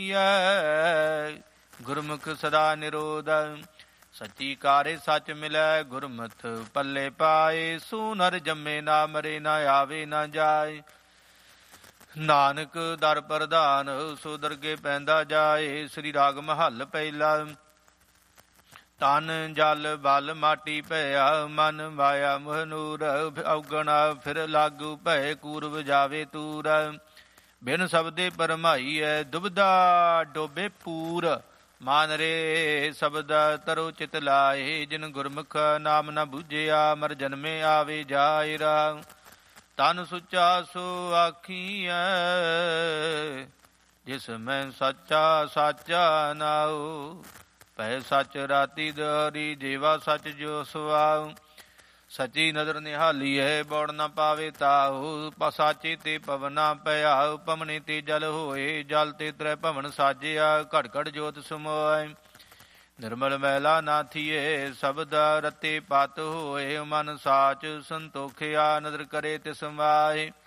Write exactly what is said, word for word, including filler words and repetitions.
ਆਖੀਐ, ਗੁਰਮੁਖ ਸਦਾ ਨਿਰੋਧ। ਸੱਚੀ ਕਾਰੇ ਸੱਚ ਮਿਲੈ, ਗੁਰਮਤਿ ਪੱਲੇ ਪਾਏ। ਸੋ ਨਰ ਜੰਮੇ ਨਾ ਮਰੇ, ਨਾ ਆਵੇ ਨਾ ਜਾਏ। ਨਾਨਕ ਦਰ ਪ੍ਰਧਾਨ, ਸੋ ਦਰਗੇ ਪੈਂਦਾ ਜਾਏ। ਸ੍ਰੀ ਰਾਗ ਮਹੱਲ ਪਹਿਲਾ। ਤਨ ਜਲ ਬਲ ਮਾਟੀ ਭਇਆ, ਮਨ ਮਾਇਆ ਮੋਹ ਨੂਰ। ਔਗਣਾ ਫਿਰ ਲਾਗੂ ਭੈ, ਕੂਰਵ ਜਾਵੇ ਤੂਰ। ਬਿਨ ਸ਼ਬਦੇ ਭਰਮਾਈਐ, ਦੁਬਦਾ ਡੋਬੇ ਪੂਰ। ਮਾਨ ਰੇ ਸ਼ਬਦ ਤਰੋ ਚਿਤ ਲਾਏ, ਜਿਨ ਗੁਰਮੁਖ ਨਾਮ ਨ ਬੂਝਿਆ। ਮਰ ਜਨਮੇ ਆਵੇ ਜਾਏ ਰਾਮ, ਤਨ ਸੁੱਚਾ ਸੋ ਆਖੀਐ। ਜਿਸ ਮੈਂ ਸੱਚਾ ਸਾਚਾ ਨਾਉ, ਭੈ ਸੱਚ ਰਾਤੀ ਦਰੀ। ਜੀਵਾ ਸੱਚ ਜੋ ਸੁਆਉ, ਸੱਚੀ ਨਦਰ ਨਿਹਾਲੀਐ। ਬੋੜ ਨ ਪਾਵੇ ਤਾਉ, ਸਾਚੇ ਤੇ ਪਵਨਾ ਭਿਆਉ। ਪਵਨੇ ਤੇ ਜਲ ਹੋਏ, ਜਲ ਤੇ ਤ੍ਰੈ ਭਵਨ ਸਾਜਿਆ। ਘੜ ਘੜ ਜੋਤ ਸਮੋਏ, ਨਿਰਮਲ ਮੈਲਾ ਨਾ ਥੀਏ। ਸ਼ਬਦ ਰਤੇ ਪਤ ਹੋਏ, ਮਨ ਸਾਚ ਸੰਤੋਖਿਆ। ਨਦਰ ਕਰੇ ਤਿਸ ਮਾਏ,